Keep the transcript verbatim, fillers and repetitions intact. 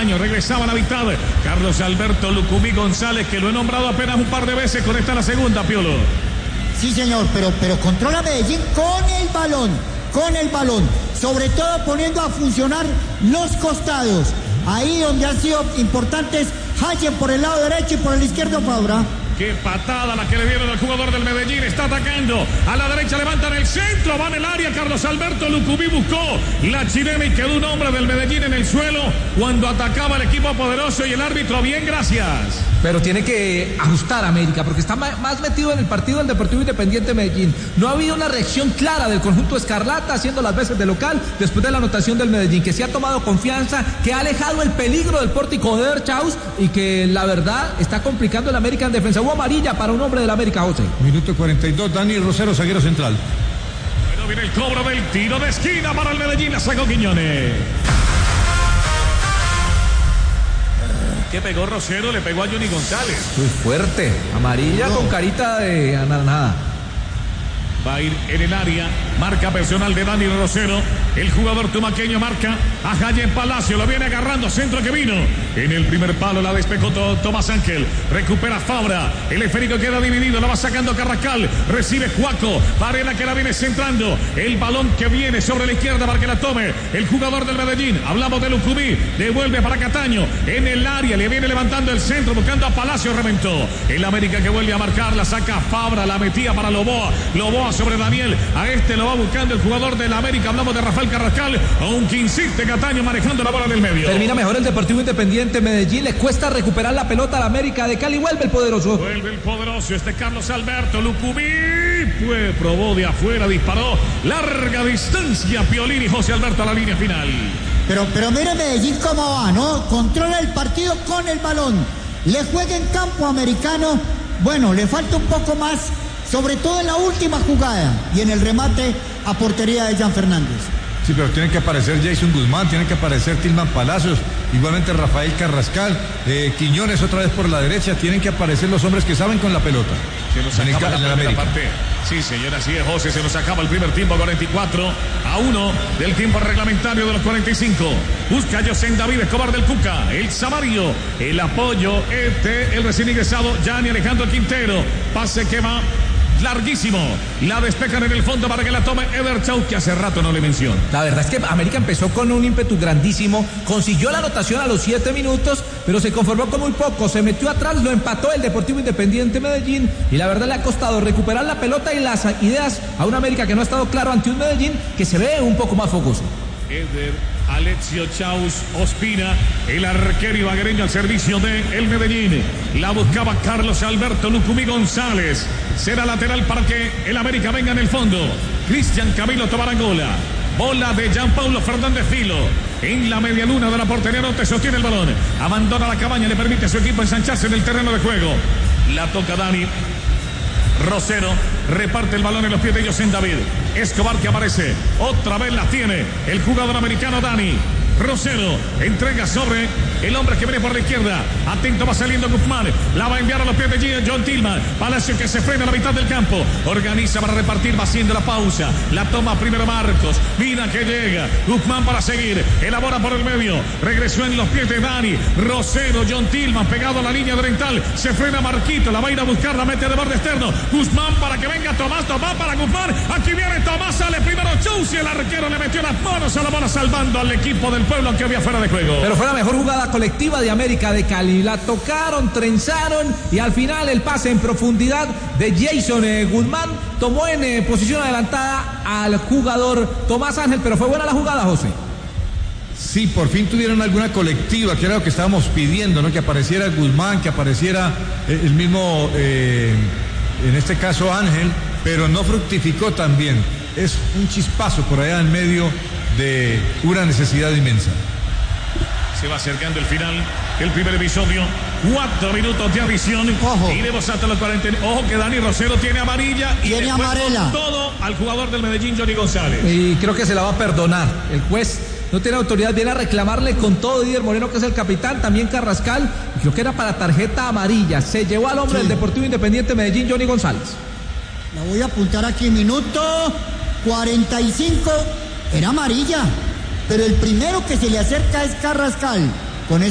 Cataño, regresaba a la mitad Carlos Alberto Lucumí González, que lo he nombrado apenas un par de veces, con esta la segunda, Piolo. Sí, señor, pero, pero controla Medellín con el balón, con el balón, sobre todo poniendo a funcionar los costados, ahí donde han sido importantes Hayen por el lado derecho y por el izquierdo Fabra. Qué patada la que le dieron al jugador del Medellín. Está atacando. A la derecha levantan el centro. Va en el área. Carlos Alberto Lucumí buscó la chilena y quedó un hombre del Medellín en el suelo cuando atacaba el equipo poderoso y el árbitro. Bien, gracias. Pero tiene que ajustar a América porque está más metido en el partido del Deportivo Independiente Medellín. No ha habido una reacción clara del conjunto escarlata haciendo las veces de local después de la anotación del Medellín, que se ha tomado confianza, que ha alejado el peligro del pórtico de Erchaus y que la verdad está complicando el América en defensa. Hubo amarilla para un hombre del América, José. Minuto cuarenta y dos, Dani Rosero, zaguero central. Bueno, viene el cobro del tiro de esquina para el Medellín. La sacó Quiñones. ¿Qué pegó Rosero? Le pegó a Johnny González. Muy fuerte. Amarilla no. Con carita de anaranjada. Va a ir en el área. Marca personal de Dani Rosero. El jugador tumaqueño marca a Hayen Palacio. Lo viene agarrando. Centro que vino. En el primer palo la despejó Tomás Ángel. Recupera Fabra. El esférico queda dividido. La va sacando Carrascal. Recibe Juaco. Varela que la viene centrando. El balón que viene sobre la izquierda para que la tome el jugador del Medellín. Hablamos de Lucumí. Devuelve para Cataño. En el área. Le viene levantando el centro. Buscando a Palacio. Reventó. El América que vuelve a marcar. La saca Fabra. La metía para Loboa. Loboa sobre Daniel. A este lo va buscando el jugador del América. Hablamos de Rafael Carrascal. Aunque insiste Cataño manejando la bola del medio. Termina mejor el Deportivo Independiente Medellín. Le cuesta recuperar la pelota al América de Cali. Vuelve el poderoso. Vuelve el poderoso. Este Carlos Alberto Lucumí. Fue, probó de afuera. Disparó. Larga distancia. Piolín y José Alberto a la línea final. Pero, pero mire Medellín cómo va, ¿no? Controla el partido con el balón. Le juega en campo americano. Bueno, le falta un poco más, sobre todo en la última jugada y en el remate a portería de Jan Fernández. Sí, pero tienen que aparecer Jason Guzmán, tienen que aparecer Tilman Palacios, igualmente Rafael Carrascal, eh, Quiñones otra vez por la derecha. Tienen que aparecer los hombres que saben con la pelota. Se nos acaba la primera parte. Sí, señora, así es, José. Se nos acaba el primer tiempo, cuarenta y cuatro a uno del tiempo reglamentario de los cuarenta y cinco. Busca a José David Escobar del Cuca. El Samario, el apoyo este, el recién ingresado, Gianni Alejandro Quintero. Pase que va larguísimo. La despejan en el fondo para que la tome Eder Chau, que hace rato no le menciono. La verdad es que América empezó con un ímpetu grandísimo, consiguió la anotación a los siete minutos, pero se conformó con muy poco, se metió atrás, lo empató el Deportivo Independiente Medellín y la verdad le ha costado recuperar la pelota y las ideas a un América que no ha estado claro ante un Medellín que se ve un poco más fogoso. Eder Alexio Chaus Ospina, el arquero ibaguereño al servicio de el Medellín. La buscaba Carlos Alberto Lucumí González. Será lateral para que el América venga en el fondo. Cristian Camilo Tobarangola. Bola de Jean Paulo Fernández Filo. En la media luna de la portería norte sostiene el balón. Abandona la cabaña, le permite a su equipo ensancharse en el terreno de juego. La toca Dani Rosero, reparte el balón en los pies de José David Escobar, que aparece, otra vez la tiene el jugador americano Dani Rosero, entrega sobre el hombre que viene por la izquierda, atento, va saliendo Guzmán, la va a enviar a los pies de John Tillman. Palacio que se frena a la mitad del campo, organiza para repartir, va haciendo la pausa, la toma primero Marcos, mira que llega Guzmán para seguir, elabora por el medio, regresó en los pies de Dani Rosero, John Tillman pegado a la línea oriental, se frena Marquito, la va a ir a buscar, la mete de borde externo, Guzmán para que venga Tomás, Tomás para Guzmán, aquí viene Tomás, sale primero Chus y el arquero le metió las manos a la bola salvando al equipo del pueblo que había fuera de juego. Pero fue la mejor jugada colectiva de América de Cali, la tocaron, trenzaron y al final el pase en profundidad de Jason eh, Guzmán tomó en eh, posición adelantada al jugador Tomás Ángel, pero fue buena la jugada, José. Sí, por fin tuvieron alguna colectiva, que era lo que estábamos pidiendo, ¿no? Que apareciera Guzmán, que apareciera eh, el mismo, eh, en este caso Ángel, pero no fructificó tan bien. Es un chispazo por allá en medio de una necesidad inmensa. Se va acercando el final, el primer episodio, cuatro minutos de adición. Ojo. Iremos hasta los cuarenta. Ojo que Dani Rosero tiene amarilla y tiene amarela. Todo al jugador del Medellín, Johnny González. Y creo que se la va a perdonar. El juez no tiene autoridad, viene a reclamarle con todo Didier Moreno, que es el capitán, también Carrascal, y creo que era para tarjeta amarilla. Se llevó al hombre sí. del Deportivo Independiente Medellín, Johnny González. La voy a apuntar aquí, minuto cuarenta y cinco, era amarilla, pero el primero que se le acerca es Carrascal.